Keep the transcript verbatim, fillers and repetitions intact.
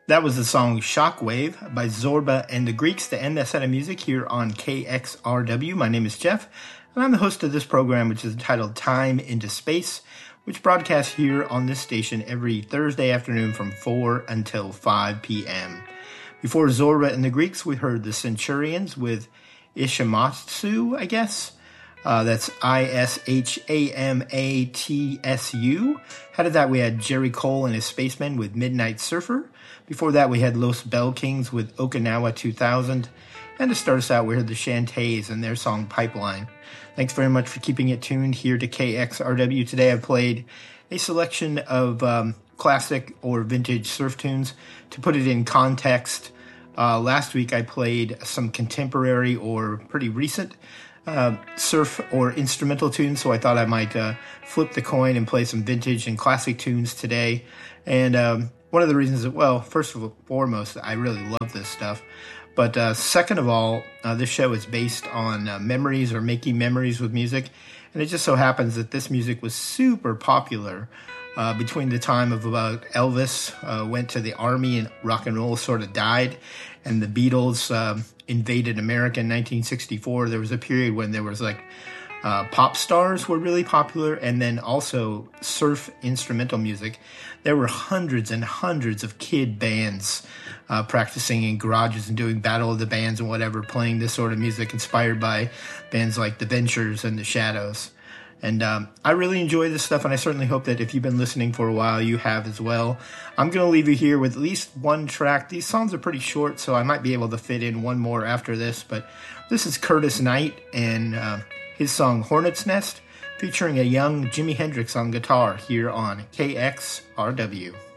That was the song Shockwave by Zorba and the Greeks to end that set of music here on K X R W. My name is Jeff, and I'm the host of this program, which is entitled Time into Space, which broadcasts here on this station every Thursday afternoon from four until five p.m. Before Zorba and the Greeks, we heard the Centurions with Ishimatsu, I guess. Uh, that's I S H A M A T S U. Out of that, we had Jerry Cole and his Spacemen with Midnight Surfer. Before that, we had Los Bell Kings with Okinawa two thousand. And to start us out, we heard the Shantays and their song Pipeline. Thanks very much for keeping it tuned here to K X R W. Today I've played a selection of um, classic or vintage surf tunes. To put it in context, uh, last week I played some contemporary or pretty recent Uh, surf or instrumental tunes, so I thought I might uh, flip the coin and play some vintage and classic tunes today. And um, one of the reasons that, well, first and foremost, I really love this stuff. But uh, second of all, uh, this show is based on uh, memories or making memories with music. And it just so happens that this music was super popular uh, between the time of about Elvis uh, went to the army and rock and roll sort of died, and the Beatles uh, invaded America in nineteen sixty-four. There was a period when there was like uh, pop stars were really popular, and then also surf instrumental music. There were hundreds and hundreds of kid bands uh, practicing in garages and doing Battle of the Bands and whatever, playing this sort of music inspired by bands like The Ventures and The Shadows. And um, I really enjoy this stuff, and I certainly hope that if you've been listening for a while, you have as well. I'm going to leave you here with at least one track. These songs are pretty short, so I might be able to fit in one more after this. But this is Curtis Knight and uh, his song Hornet's Nest, featuring a young Jimi Hendrix on guitar here on K X R W.